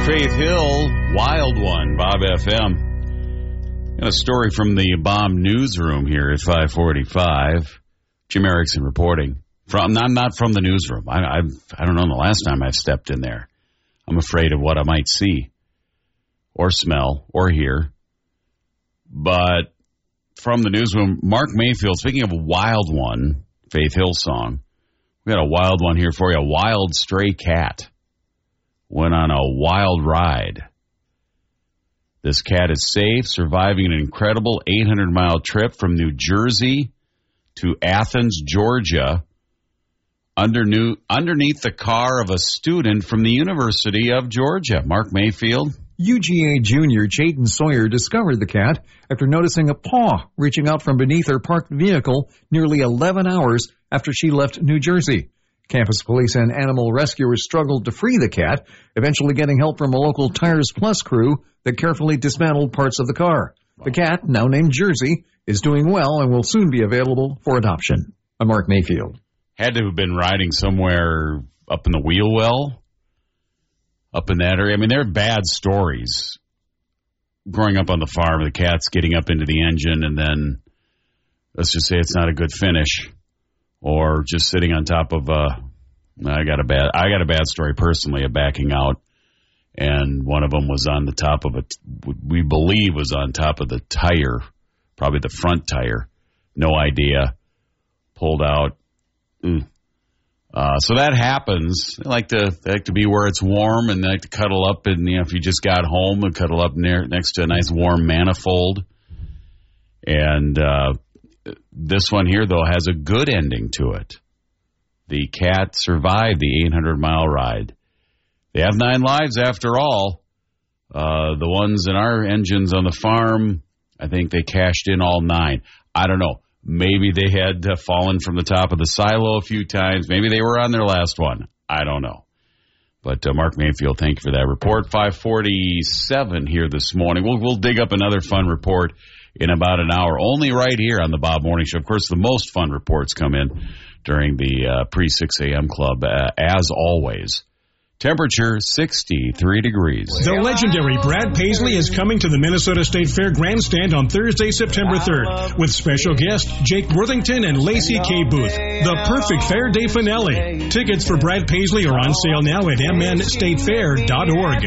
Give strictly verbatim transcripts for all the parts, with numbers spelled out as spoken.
Faith Hill, Wild One, Bob F M. Got a story from the Bomb Newsroom here at five forty-five. Jim Erickson reporting. From not not from the newsroom. I I've, I don't know the last time I've stepped in there. I'm afraid of what I might see or smell or hear. But from the newsroom, Mark Mayfield, speaking of a Wild One, Faith Hill song, we got a wild one here for you. A wild stray cat went on a wild ride. This cat is safe, surviving an incredible eight hundred mile trip from New Jersey to Athens, Georgia, underneath, underneath the car of a student from the University of Georgia. Mark Mayfield. U G A junior Jayden Sawyer discovered the cat after noticing a paw reaching out from beneath her parked vehicle nearly eleven hours after she left New Jersey. Campus police and animal rescuers struggled to free the cat, eventually getting help from a local Tires Plus crew that carefully dismantled parts of the car. The cat, now named Jersey, is doing well and will soon be available for adoption. I'm Mark Mayfield. Had to have been riding somewhere up in the wheel well, up in that area. I mean, there are bad stories. Growing up on the farm, the cat's getting up into the engine and then, let's just say it's not a good finish. Or just sitting on top of a, I got a bad, I got a bad story personally of backing out, and one of them was on the top of a, we believe was on top of the tire, probably the front tire, no idea, pulled out. Uh, so that happens. They like to, they like to be where it's warm, and they like to cuddle up, and you know, if you just got home, and cuddle up near next to a nice warm manifold, and. uh This one here, though, has a good ending to it. The cat survived the eight hundred mile ride. They have nine lives after all. Uh, the ones in our engines on the farm, I think they cashed in all nine. I don't know. Maybe they had uh, fallen from the top of the silo a few times. Maybe they were on their last one. I don't know. But uh, Mark Mayfield, thank you for that report. five forty-seven here this morning. We'll, we'll dig up another fun report in about an hour, only right here on the Bob Morning Show. Of course, the most fun reports come in during the uh, pre-six a.m. club, uh, as always. Temperature, sixty-three degrees. The legendary Brad Paisley is coming to the Minnesota State Fair Grandstand on Thursday, September third, with special guest Jake Worthington and Lacey K. Booth. The perfect fair day finale. Tickets for Brad Paisley are on sale now at m n state fair dot org.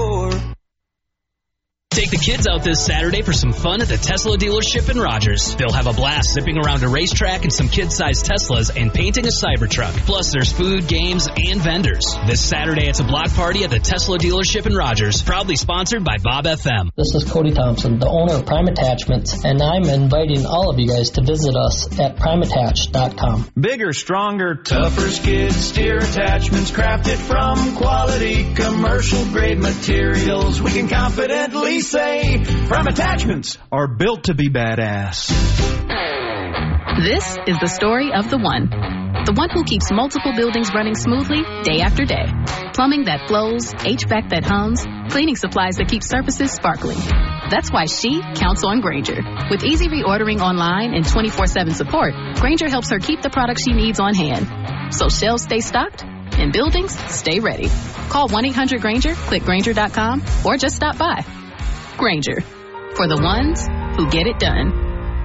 Take the kids out this Saturday for some fun at the Tesla dealership in Rogers. They'll have a blast zipping around a racetrack in some kid-sized Teslas and painting a Cybertruck. Plus, there's food, games, and vendors. This Saturday, it's a block party at the Tesla dealership in Rogers, proudly sponsored by Bob F M. This is Cody Thompson, the owner of Prime Attachments, and I'm inviting all of you guys to visit us at prime attach dot com. Bigger, stronger, tougher skid steer attachments crafted from quality commercial-grade materials. We can confidently say Prime Attachments are built to be badass. This is the story of the one. The one who keeps multiple buildings running smoothly day after day. Plumbing that flows, H V A C that hums, cleaning supplies that keep surfaces sparkling. That's why she counts on Grainger. With easy reordering online and twenty-four seven support, Grainger helps her keep the products she needs on hand. So shelves stay stocked and buildings stay ready. Call one eight hundred Grainger, click Grainger dot com, or just stop by. Grainger, for the ones who get it done.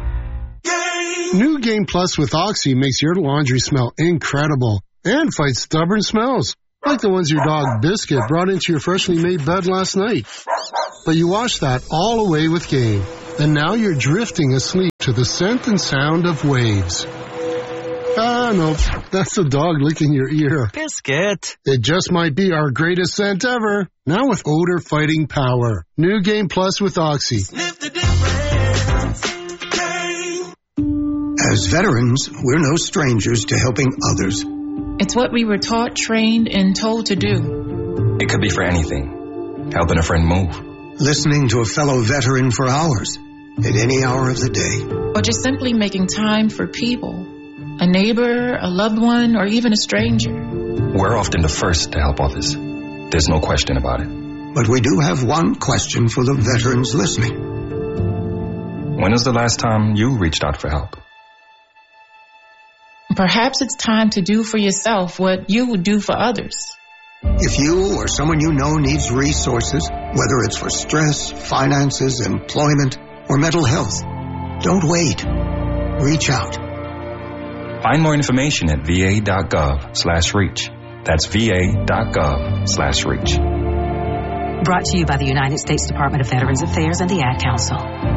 New Game Plus with Oxy makes your laundry smell incredible and fights stubborn smells, like the ones your dog Biscuit brought into your freshly made bed last night. But you washed that all away with Game, and now you're drifting asleep to the scent and sound of waves. Ah, no, that's the dog licking your ear. Biscuit. It just might be our greatest scent ever. Now with odor-fighting power. New Game Plus with Oxy. Sniff the difference. As veterans, we're no strangers to helping others. It's what we were taught, trained, and told to do. It could be for anything. Helping a friend move. Listening to a fellow veteran for hours. At any hour of the day. Or just simply making time for people. A neighbor, a loved one, or even a stranger. We're often the first to help others. There's no question about it. But we do have one question for the veterans listening. When was the last time you reached out for help? Perhaps it's time to do for yourself what you would do for others. If you or someone you know needs resources, whether it's for stress, finances, employment, or mental health, don't wait. Reach out. Find more information at va.gov slash reach. That's va.gov slash reach. Brought to you by the United States Department of Veterans Affairs and the Ad Council.